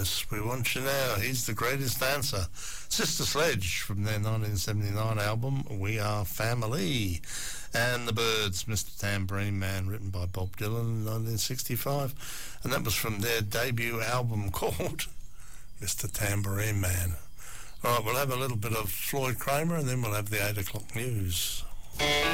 Yes, we want you now. He's the greatest dancer. Sister Sledge from their 1979 album, We Are Family. And The Byrds, Mr. Tambourine Man, written by Bob Dylan in 1965. And that was from their debut album called Mr. Tambourine Man. All right, we'll have a little bit of Floyd Kramer and then we'll have the 8 o'clock news.